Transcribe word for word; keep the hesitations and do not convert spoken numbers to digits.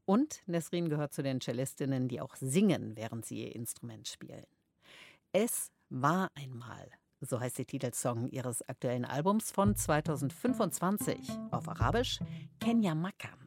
Und Nesrin gehört zu den Cellistinnen, die auch singen, während sie ihr Instrument spielen. Es war einmal, so heißt der Titelsong ihres aktuellen Albums von zweitausendfünfundzwanzig. Auf Arabisch Kenya Maka.